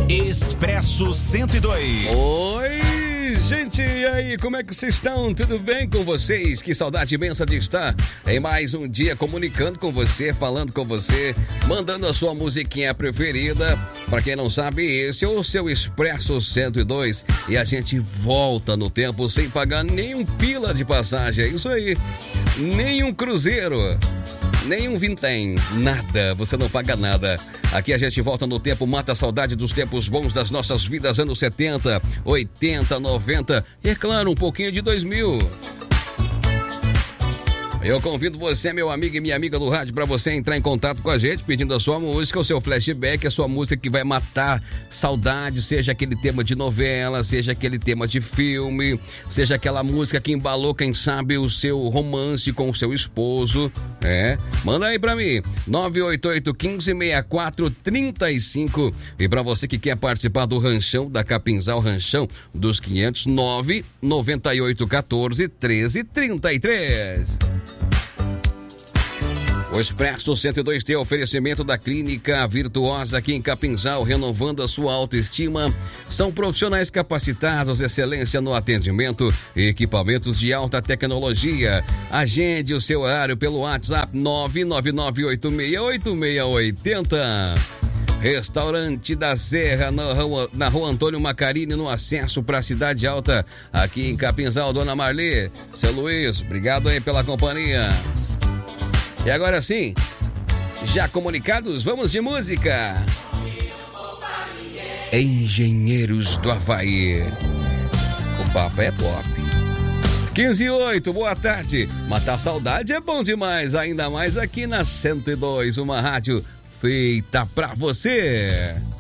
Expresso 102. Oi, gente, e aí, como é que vocês estão? Tudo bem com vocês? Que saudade imensa de estar em mais um dia comunicando com você, falando com você, mandando a sua musiquinha preferida. Pra quem não sabe, esse é o seu Expresso 102 e a gente volta no tempo sem pagar nenhum pila de passagem, é isso aí, nenhum cruzeiro. Nenhum vintém, nada, você não paga nada. Aqui a gente volta no tempo, mata a saudade dos tempos bons das nossas vidas, anos 70, 80, 90 e, é claro, um pouquinho de 2000. Eu convido você, meu amigo e minha amiga do rádio, para você entrar em contato com a gente, pedindo a sua música, o seu flashback, a sua música que vai matar saudade, seja aquele tema de novela, seja aquele tema de filme, seja aquela música que embalou, quem sabe, o seu romance com o seu esposo, manda aí pra mim, 988-1564-35, e pra você que quer participar do Ranchão da Capinzal, Ranchão dos 500, 99814-1333. O Expresso 102 tem oferecimento da Clínica Virtuosa aqui em Capinzal, renovando a sua autoestima. São profissionais capacitados, excelência no atendimento e equipamentos de alta tecnologia. Agende o seu horário pelo WhatsApp 999868680. Restaurante da Serra, na rua Antônio Macarini, no acesso para a Cidade Alta, aqui em Capinzal. Dona Marli, seu Luiz, obrigado aí pela companhia. E agora sim, já comunicados, vamos de música. Engenheiros do Havaí. O papo é pop. 15:08, boa tarde. Matar saudade é bom demais, ainda mais aqui na 102, uma rádio feita pra você.